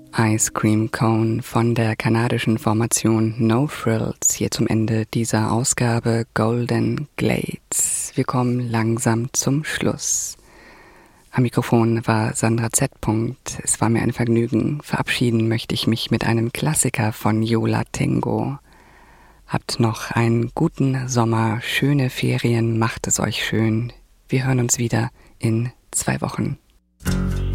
Ice Cream Cone von der kanadischen Formation No Frills hier zum Ende dieser Ausgabe Golden Glades. Wir kommen langsam zum Schluss. Am Mikrofon war Sandra Z. Es war mir ein Vergnügen. Verabschieden möchte ich mich mit einem Klassiker von Yo La Tengo. Habt noch einen guten Sommer, schöne Ferien, macht es euch schön. Wir hören uns wieder in 2 Wochen.